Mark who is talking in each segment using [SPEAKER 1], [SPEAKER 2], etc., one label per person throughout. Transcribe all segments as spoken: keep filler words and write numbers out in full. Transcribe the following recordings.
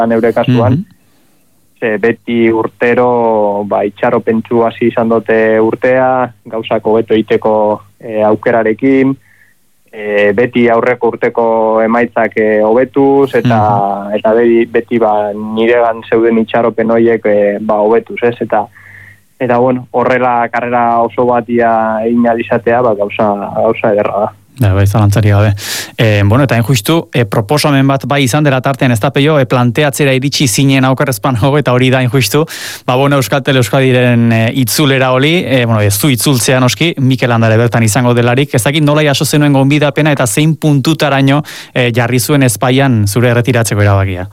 [SPEAKER 1] neure kasuan, mm-hmm. ze beti urtero ba, itxaropentsu hasi izan dute urtea, gauzako beto iteko e, aukerarekin, e, beti aurreko urteko emaitzak e, hobetuz, eta, mm-hmm. eta beti, beti ba, niregan zeuden itxaropen horiek e, ba, hobetuz, ez? Eta, eta bueno, horrela karrera oso batia egin alizatea, ba, gauza, gauza ederra da.
[SPEAKER 2] Ja, bai, zalantzari gabe. E, bueno, eta injustu, e, proposamen bat bai izan dela tartean ez da peio, e, planteatzera iritsi zinen aukerrezpan hogo, eta hori da injustu, ba, bueno, Euskaltel Euskadiren e, itzulera holi, e, bueno, ez du itzultzea noski, Mikel Landare bertan izango delarik, ez dakit nola jaso zenuen gonbidapena eta zein puntutaraino e, jarri zuen ezpaian zure erretiratzeko erabakia.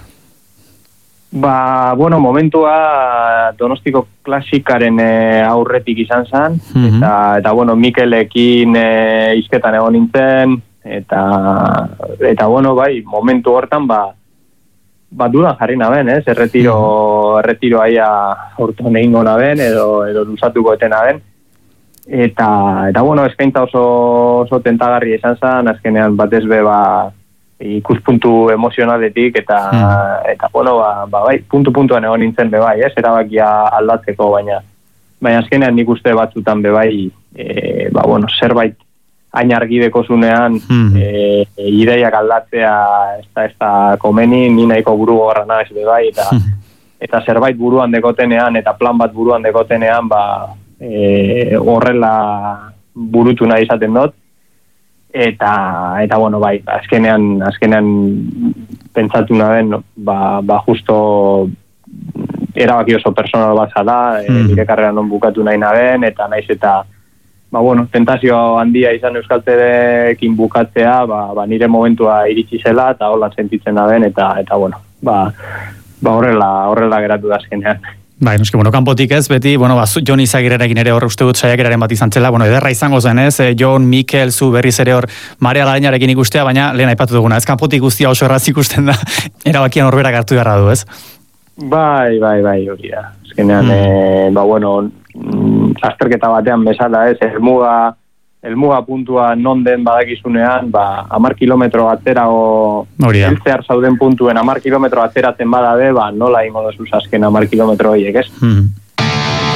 [SPEAKER 1] Ba, bueno, momentua Donostiko klasikaren e, aurretik izan zen, mm-hmm. eta, eta, bueno, Mikelekin e, izketan egon nintzen, eta, eta, bueno, bai, momentu hortan, ba, ba dudan jarri naben, ez? Erretiro, mm-hmm. erretiro aia horton egingo naben, edo, edo luzatuko eten naben, eta, eta, bueno, eskaintza oso, oso tentagarri izan zen, azkenean batez be, ba, ikuspuntu emozionaletik eta hmm. eta bueno ba, ba bai puntu puntuan egon nintzen be bai, ez, erabakia aldatzeko, baina baina azkenean nik uste batzutan be bai e, ba bueno, zerbait hain argi dekozunean hmm. e, e, ideiak aldatzea ez da ez da komeni, ni nahiko buru gogorra naiz be bai, eta hmm. eta zerbait buruan dekotenean eta plan bat buruan dekotenean ba e, horrela burutu nahi izaten dut. Eta, eta bueno, bai, azkenean, azkenean pentsatu naben, ba, ba justo erabaki oso personal bat zala, mm. e, nire karrera non bukatu nahi naben, eta naiz eta, ba bueno, tentazio handia izan Euskaltelekin bukatzea, ba, ba nire momentua iritsi zela, eta hola sentitzen naben, eta, eta bueno, ba, ba horrela, horrela geratu da azkenean.
[SPEAKER 2] Bai, noski, bueno, kanpotik ez, beti, bueno, ba, Jon Izagirerekin ere hor uste dut saiakeraren bat izan zela, bueno, ederra izango zen ez, Jon, Mikel, zu berriz ere hor Marea Larainarekin ikustea, baina lehen aipatu duguna, ez kanpotik guztia oso erraz ikusten da, erabakian horberak hartu beharra du, ez?
[SPEAKER 1] Bai, bai, bai, hori da. Azkenean, mm. e, ba, bueno, azterketa batean bezala, ez, helmuga, helmuga puntua non den badakizunean, ba, amar kilometro atzera o heltzear zauden puntuen amar kilometro atzeratzen badabe, ba, nola ingo dozuz azken amar kilometro horiek, ez? Mm.